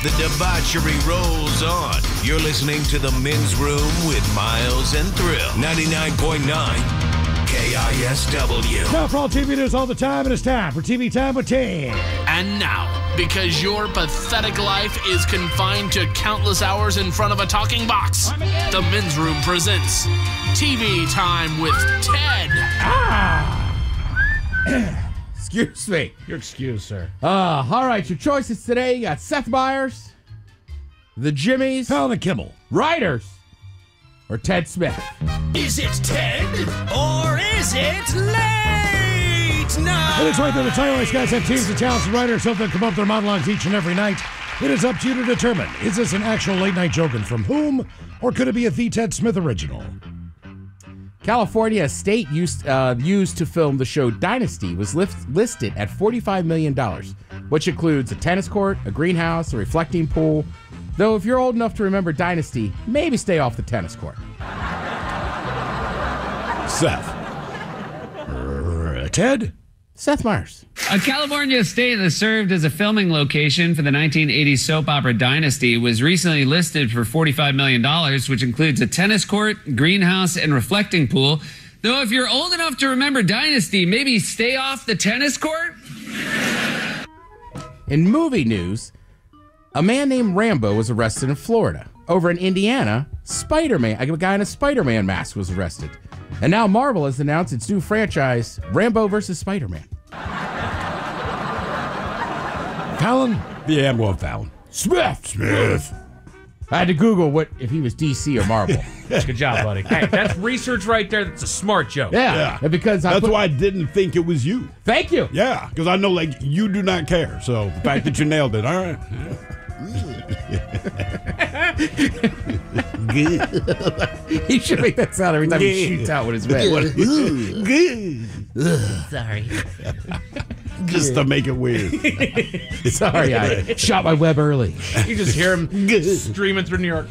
The debauchery rolls on. You're listening to The Men's Room with Miles and Thrill. 99.9 KISW. Now for all TV news all the time, it is time for TV Time with Ted. And now, because your pathetic life is confined to countless hours in front of a talking box, The Men's Room presents TV Time with Ted. Excuse me. Your excuse, sir. All right, your choices today. You got Seth Meyers, the Jimmies, Fallon and Kimmel. Writers, or Ted Smith. Is it Ted or is it late night? It is right there. The title race guys have teams of talented writers help them come up with their monologues each and every night. It is up to you to determine, is this an actual late night joke and from whom, or could it be a The Ted Smith original? California estate used to film the show Dynasty was listed at $45 million, which includes a tennis court, a greenhouse, a reflecting pool. Though if you're old enough to remember Dynasty, maybe stay off the tennis court. Seth. Ted? Seth Meyers. A California estate that served as a filming location for the 1980s soap opera Dynasty was recently listed for $45 million, which includes a tennis court, greenhouse, and reflecting pool. Though if you're old enough to remember Dynasty, maybe stay off the tennis court? In movie news, a man named Rambo was arrested in Florida. Over in Indiana, Spider-Man, a guy in a Spider-Man mask was arrested. And now Marvel has announced its new franchise, Rambo vs. Spider-Man. Fallon? Yeah, I'm going Fallon. Smith. I had to Google if he was DC or Marvel. Good job, buddy. Hey, that's research right there. That's a smart joke. Yeah. Because That's why I didn't think it was you. Thank you. Yeah, because I know, like, you do not care. So the fact that you nailed it, all right. He should make that sound every time he shoots out with his web. Sorry. Just to make it weird. Sorry, I shot my web early. You just hear him streaming through New York.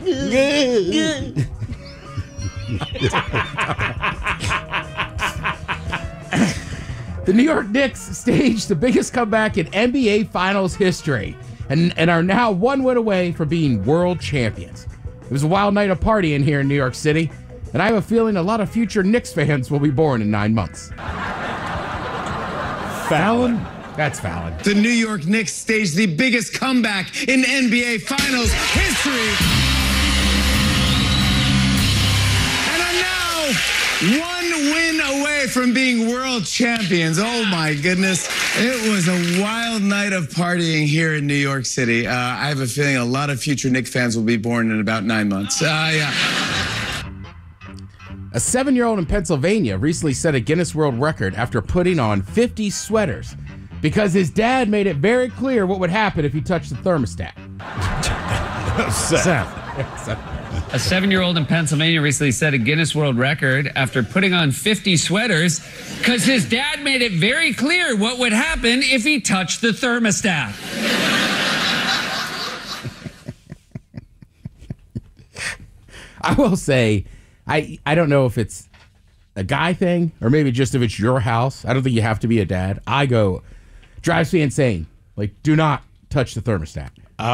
The New York Knicks staged the biggest comeback in NBA Finals history and are now one win away from being world champions. It was a wild night of partying here in New York City, and I have a feeling a lot of future Knicks fans will be born in 9 months. Fallon? That's Fallon. The New York Knicks staged the biggest comeback in NBA Finals history. And are now one win away from being world champions. Oh, my goodness. It was a wild night of partying here in New York City. I have a feeling a lot of future Knicks fans will be born in about 9 months. Yeah. A 7-year-old in Pennsylvania recently set a Guinness World Record after putting on 50 sweaters because his dad made it very clear what would happen if he touched the thermostat. Seth. A 7-year-old in Pennsylvania recently set a Guinness World Record after putting on 50 sweaters because his dad made it very clear what would happen if he touched the thermostat. I will say, I don't know if it's a guy thing or maybe just if it's your house. I don't think you have to be a dad. Drives me insane. Like, do not touch the thermostat.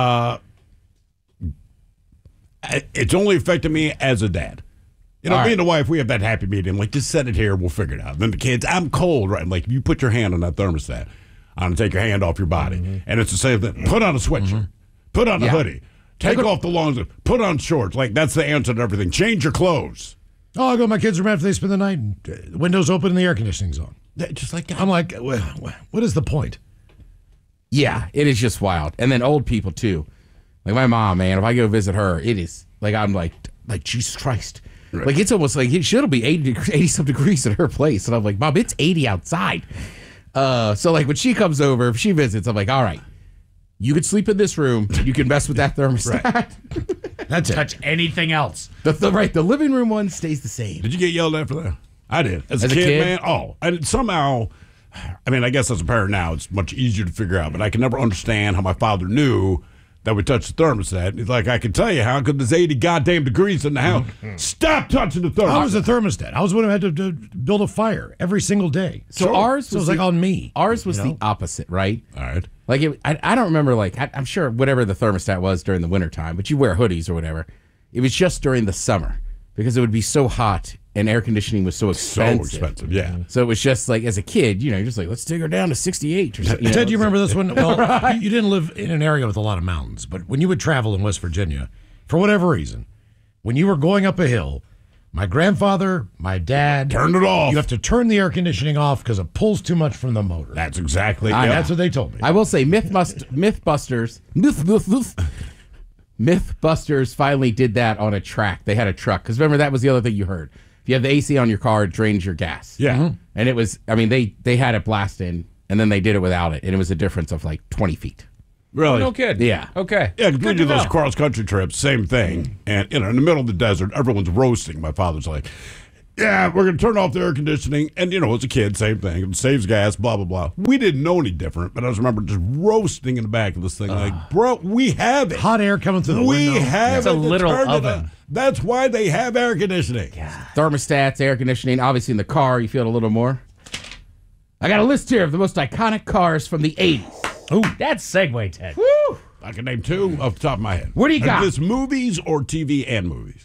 It's only affected me as a dad. You know, All me right. and the wife, we have that happy medium. Like, just set it here, we'll figure it out. Then the kids, I'm cold, right? Like, you put your hand on that thermostat. I'm going to take your hand off your body. And it's the same thing. Put on a sweatshirt. Put on a hoodie. Take off the long sleeve. Put on shorts. Like, that's the answer to everything. Change your clothes. Oh, I go to my kids' room after they spend the night, and windows open and the air conditioning's on. Just like that. I'm like, well, what is the point? Yeah, it is just wild. And then old people, too. Like my mom, man, if I go visit her, it is, like, I'm like Jesus Christ. Right. Like, it's almost like it'll be 80-some degrees at her place. And I'm like, Mom, it's 80 outside. So, like, when she comes over, if she visits, I'm like, all right, you can sleep in this room. You can mess with that thermostat. Right. That's it. Touch anything else. The living room one stays the same. Did you get yelled at for that? I did. As a kid, man. Oh, and somehow, I mean, I guess as a parent now, it's much easier to figure out, but I can never understand how my father knew that we touched the thermostat. He's like, I can tell you how, because there's 80 goddamn degrees in the house. Stop touching the thermostat. How was the thermostat? I was the one who had to build a fire every single day. So ours was like on me. Ours was the opposite, right? All right. Like, I don't remember, like, I'm sure whatever the thermostat was during the wintertime, but you wear hoodies or whatever. It was just during the summer because it would be so hot and air conditioning was so expensive. So expensive, yeah. So it was just like, as a kid, you're just like, let's take her down to 68 or something. Ted, do you remember this one? Well, you didn't live in an area with a lot of mountains, but when you would travel in West Virginia, for whatever reason, when you were going up a hill, my grandfather, my dad... Turned it off. You have to turn the air conditioning off because it pulls too much from the motor. That's exactly... That's what they told me. I will say Mythbusters finally did that on a track. They had a truck. Because remember, that was the other thing you heard. If you have the AC on your car, it drains your gas. Yeah. Mm-hmm. And it was, I mean, they had it blasting, and then they did it without it. And it was a difference of like 20 feet. Really? No kid. Yeah. Okay. Yeah, because we Good do to those know. cross-country trips, same thing. And, in the middle of the desert, everyone's roasting. My father's like, yeah, we're going to turn off the air conditioning. And, as a kid, same thing. It saves gas, blah, blah, blah. We didn't know any different, but I just remember just roasting in the back of this thing. Like, bro, we have it. Hot air coming through the We window. have It's it. a literal Turn it oven. up. That's why they have air conditioning. Thermostats, air conditioning. Obviously, in the car, you feel it a little more. I got a list here of the most iconic cars from the 80s. Ooh. That's segue, Ted. Woo! I can name two off the top of my head. What do you got? Is this movies or TV and movies?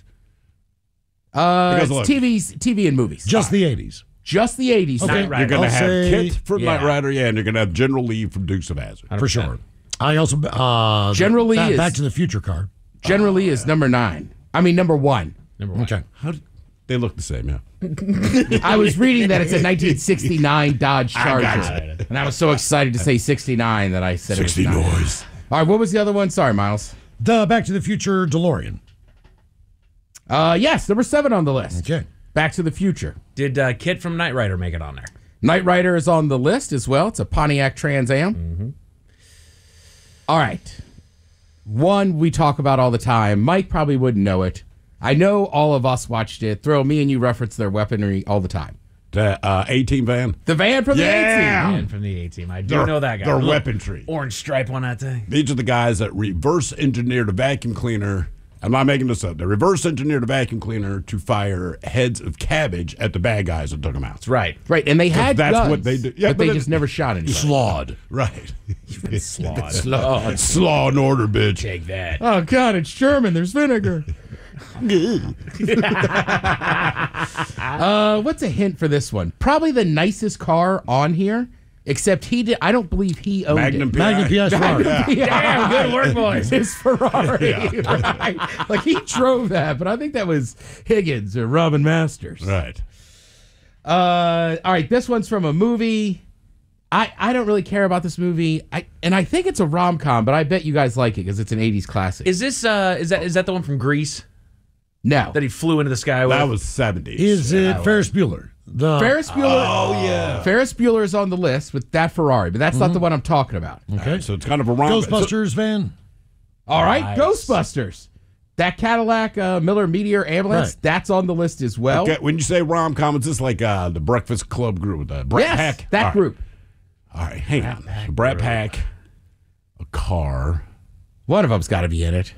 It's look. TV and movies. Just the 80s. Just the 80s. Okay. Knight Rider. You're going to I'll have say- Kit from Yeah. Knight Rider, and you're going to have General Lee from Dukes of Hazzard. For sure. I also... General Lee is- Back to the Future car. Generally is number 9. I mean, number 1. Okay. They look the same, yeah. I was reading that it's a 1969 Dodge Charger. And I was so excited to say 69 that I said 60 it was 9. noise. All right, what was the other one? Sorry, Miles. The Back to the Future DeLorean. Yes, number 7 on the list. Okay. Back to the Future. Did Kit from Knight Rider make it on there? Knight Rider is on the list as well. It's a Pontiac Trans Am. Mm-hmm. All right. One we talk about all the time. Mike probably wouldn't know it. I know all of us watched it. Me and you reference their weaponry all the time. The A-Team van. The van from the Yeah. A-Team. And from the A-Team. I do know that guy. Their Little weaponry. Orange stripe on that thing. These are the guys that reverse engineered a vacuum cleaner. I'm not making this up. They reverse engineered a vacuum cleaner to fire heads of cabbage at the bad guys that took them out. Right. Right, and they had that's guns, what they do. Yeah, but but they it- just never shot anybody. Slawed. Right. Slawed. Slaw and order, bitch. Take that. Oh, God, it's German. There's vinegar. What's a hint for this one? Probably the nicest car on here, except I don't believe he owned Magnum it. PI. Magnum P.S. Ferrari. Damn, good work, boys. His Ferrari. Right? Like, he drove that, but I think that was Higgins or Robin Masters. Right. All right, this one's from a movie. I don't really care about this movie. I think it's a rom-com, but I bet you guys like it because it's an 80s classic. Is this is that the one from Greece No. that he flew into the sky with? That was 70s. Is it Ferris Bueller? Ferris Bueller. Oh, yeah. Ferris Bueller is on the list with that Ferrari, but that's not the one I'm talking about. Okay. So it's kind of a rom. Ghostbusters van. All right, Nice. Ghostbusters. That Cadillac Miller Meteor ambulance, Right. that's on the list as well. Okay, when you say rom-com, is this like the Breakfast Club group? The Brat Yes, Pack? that All right. group. All right, hang on. The Brat Pack, a car. One of them's got to be in it.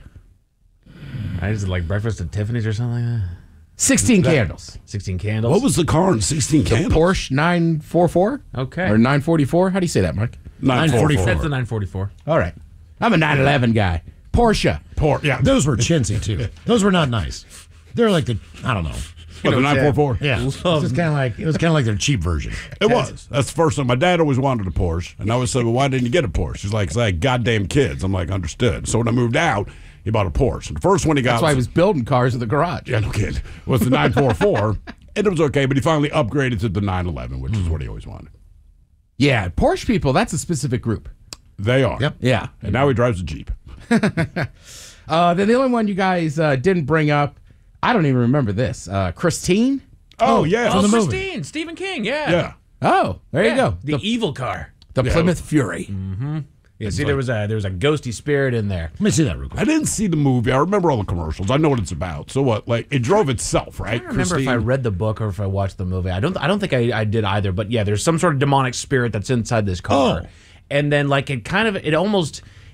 Is it like Breakfast at Tiffany's or something like that? 16 Candles. 16 Candles. What was the car in 16 Candles? Porsche 944? Okay. Or 944? How do you say that, Mike? 944. That's the 944. All right. I'm a 911 guy. Porsche. Yeah. Those were chintzy, too. Those were not nice. They're like I don't know. What, the 944? Yeah. It was kind of like their cheap version. It was. That's the first time. My dad always wanted a Porsche. And I always said, well, why didn't you get a Porsche? He's like, 'cause I had goddamn kids. I'm like, understood. So when I moved out, he bought a Porsche. And the first one he got That's why he was building cars in the garage. yeah, no kidding, was the 944. And it was okay, but he finally upgraded to the 911, which is what he always wanted. Yeah, Porsche people, that's a specific group. They are. Yep. Yeah. And now he drives a Jeep. Then the only one you guys didn't bring up, I don't even remember this. Christine? Oh, yeah. Oh, the movie. Christine. Stephen King, yeah. Yeah. Oh, there you go. The evil car. The Plymouth Fury. Yeah, see, there was a ghosty spirit in there. Let me see that real quick. I didn't see the movie. I remember all the commercials. I know what it's about. So what? Like, it drove itself, right? I don't remember if I read the book or if I watched the movie. I don't think I did either. But yeah, there's some sort of demonic spirit that's inside this car, Oh. and then like it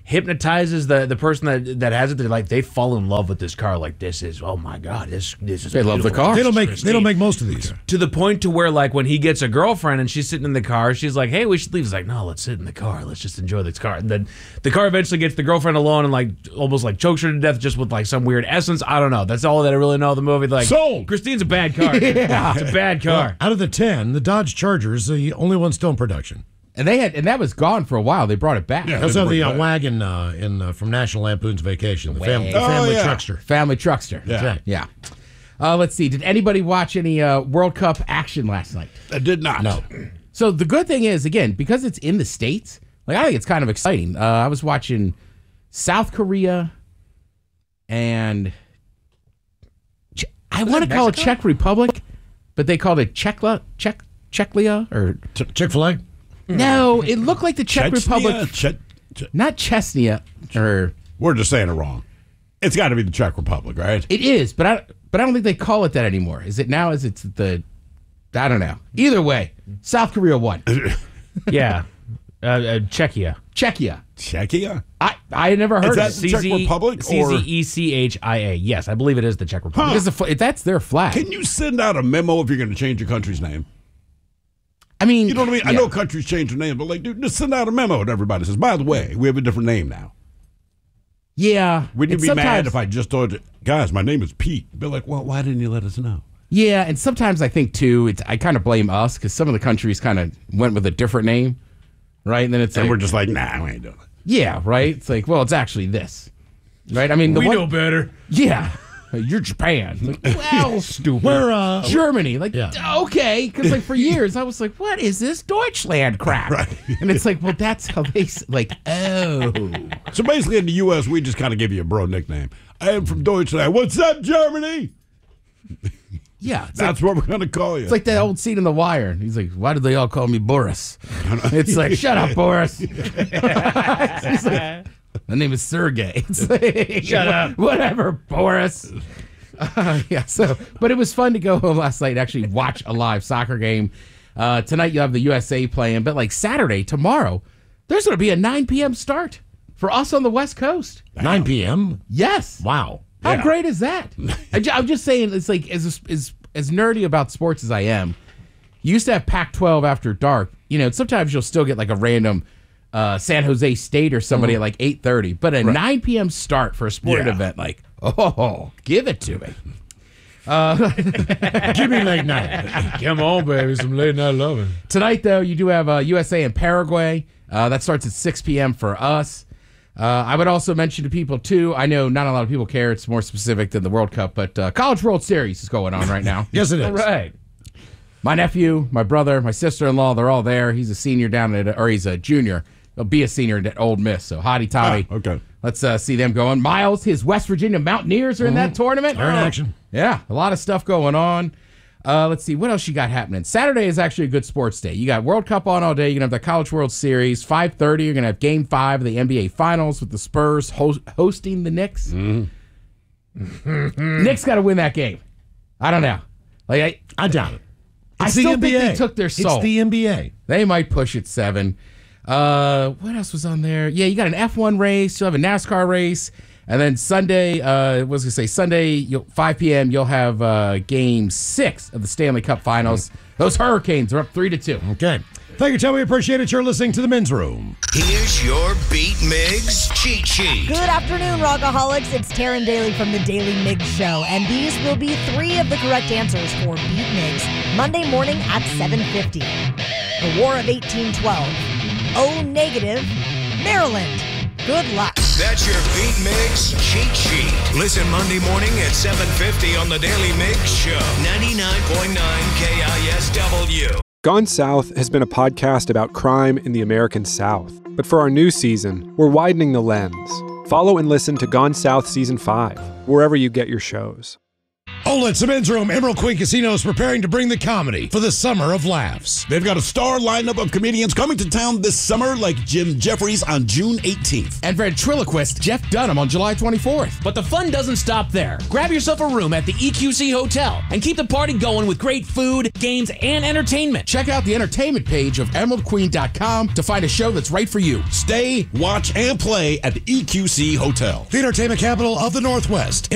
hypnotizes the person that has it. They're like, they fall in love with this car. Like, this is, oh my God, this is. They love the car. They don't make most of these. To the point to where, like, when he gets a girlfriend and she's sitting in the car, she's like, hey, we should leave. He's like, no, let's sit in the car. Let's just enjoy this car. And then the car eventually gets the girlfriend alone and, like, almost like chokes her to death just with, like, some weird essence. I don't know. That's all that I really know of the movie. Like, sold. Christine's a bad car. Yeah. It's a bad car. Out of the 10, the Dodge Charger is the only one still in production. And that was gone for a while. They brought it back. Yeah, also the wagon from National Lampoon's Vacation, the family truckster. Family truckster. Yeah. Let's see. Did anybody watch any World Cup action last night? I did not. No. So the good thing is, again, because it's in the States, like, I think it's kind of exciting. I was watching South Korea and I want to call it Czech Republic, but they called it Czechia or Chick-fil-A? No, it looked like the Czech Republic. Not Chechnya, or we're just saying it wrong. It's got to be the Czech Republic, right? It is, but I don't think they call it that anymore. Is it now? Is it the? I don't know. Either way, South Korea won. Yeah, Czechia. Czechia? I had never heard of it. Is that the Czech Republic? CZECHIA. Yes, I believe it is the Czech Republic. Because that's their flag. Can you send out a memo if you're going to change your country's name? I mean, you know what I mean? Yeah. I know countries change their name, but like, dude, just send out a memo to everybody. Says, by the way, we have a different name now. Yeah. Would you be mad if I just told you, guys, my name is Pete? Be like, well, why didn't you let us know? Yeah, and sometimes I think too, I kind of blame us because some of the countries kind of went with a different name, right? And then it's we're just like, nah, we ain't doing it. Yeah, right. It's like, well, it's actually this, right? I mean, we know better. Yeah. You're Japan. Like, well, stupid. We're Germany. Like, okay. Because, like, for years, I was like, what is this Deutschland crap? Right. And it's like, well, that's how they, like, oh. So basically in the U.S., we just kind of give you a bro nickname. I am from Deutschland. What's up, Germany? Yeah. That's what we're going to call you. It's like that old scene in The Wire. And he's like, why did they all call me Boris? It's like, shut up, Boris. He's like, my name is Sergey. It's like, shut up. Whatever, Boris. Yeah, so, but it was fun to go home last night and actually watch a live soccer game. Tonight you'll have the USA playing, but like Saturday, tomorrow, there's going to be a 9 p.m. start for us on the West Coast. 9 p.m.? Yes. Wow. How great is that? I'm just saying, it's like, as nerdy about sports as I am, you used to have Pac-12 after dark. You know, sometimes you'll still get like a random San Jose State or somebody at like 8:30, but a 9 p.m. start for a sporting event, like, oh, give it to me. Give me late night. Come on, baby, some late night loving. Tonight, though, you do have USA and Paraguay. That starts at 6 p.m. for us. I would also mention to people, too, I know not a lot of people care. It's more specific than the World Cup, but College World Series is going on right now. Yes, it is. All right. My nephew, my brother, my sister-in-law, they're all there. He's a senior he's a junior. He'll be a senior at Ole Miss, so hotty toddy. Okay. Let's see them going. Miles, his West Virginia Mountaineers are in that tournament. They're in action. Yeah, a lot of stuff going on. Let's see, what else you got happening? Saturday is actually a good sports day. You got World Cup on all day. You're going to have the College World Series. 5:30, you're going to have Game 5 of the NBA Finals with the Spurs hosting the Knicks. Knicks got to win that game. I don't know. Like I doubt it. I still think they took their soul. It's the NBA. They might push it 7. What else was on there? Yeah, you got an F1 race. You'll have a NASCAR race. And then Sunday, 5 p.m., you'll have Game 6 of the Stanley Cup Finals. Those Hurricanes are up 3-2. Okay. Thank you, Tim. We appreciate it. You're listening to The Men's Room. Here's your Beat Migs cheat sheet. Good afternoon, Rockaholics. It's Taryn Daly from The Daily Migs Show, and these will be 3 of the correct answers for Beat Migs Monday morning at 7:50. The War of 1812. O negative, Maryland. Good luck. That's your Beat Migs cheat sheet. Listen Monday morning at 7:50 on The Daily Migs Show. 99.9 KISW. Gone South has been a podcast about crime in the American South. But for our new season, we're widening the lens. Follow and listen to Gone South Season 5, wherever you get your shows. It's the Men's Room. Emerald Queen Casino is preparing to bring the comedy for the summer of laughs. They've got a star lineup of comedians coming to town this summer, like Jim Jeffries on June 18th. And ventriloquist Jeff Dunham on July 24th. But the fun doesn't stop there. Grab yourself a room at the EQC Hotel and keep the party going with great food, games, and entertainment. Check out the entertainment page of emeraldqueen.com to find a show that's right for you. Stay, watch, and play at the EQC Hotel. The entertainment capital of the Northwest.